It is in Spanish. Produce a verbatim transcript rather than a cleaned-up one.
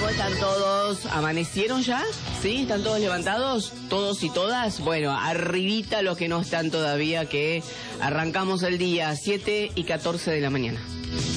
¿Cómo están todos? ¿Amanecieron ya? ¿Sí? ¿Están todos levantados? ¿Todos y todas? Bueno, arribita los que no están todavía, que arrancamos el día siete y catorce de la mañana.